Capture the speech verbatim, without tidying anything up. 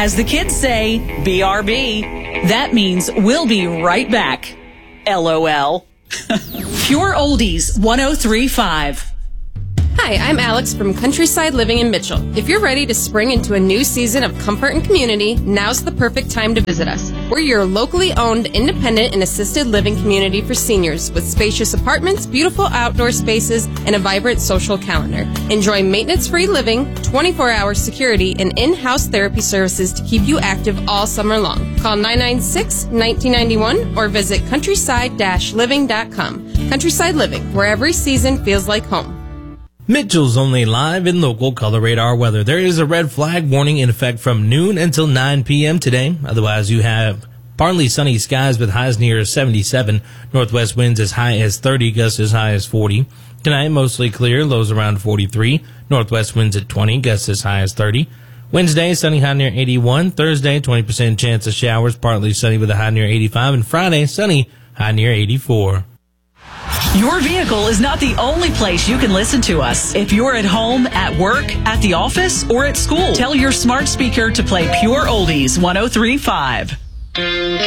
As the kids say, B R B. That means we'll be right back. LOL. Pure Oldies one oh three point five. Hi, I'm Alex from Countryside Living in Mitchell. If you're ready to spring into a new season of comfort and community, now's the perfect time to visit us. We're your locally owned, independent, and assisted living community for seniors with spacious apartments, beautiful outdoor spaces, and a vibrant social calendar. Enjoy maintenance-free living, twenty-four hour security, and in-house therapy services to keep you active all summer long. Call nine nine six, one nine nine one or visit countryside dash living dot com. Countryside Living, where every season feels like home. Mitchell's only live in local color radar weather. There is a red flag warning in effect from noon until nine p.m. today. Otherwise, you have partly sunny skies with highs near seventy-seven. Northwest winds as high as thirty, gusts as high as forty. Tonight, mostly clear, lows around forty-three. Northwest winds at twenty, gusts as high as thirty. Wednesday, sunny high near eighty-one. Thursday, twenty percent chance of showers, partly sunny with a high near eighty-five. And Friday, sunny, high near eighty-four. Your vehicle is not the only place you can listen to us. If you're at home, at work, at the office, or at school, tell your smart speaker to play Pure Oldies one oh three point five.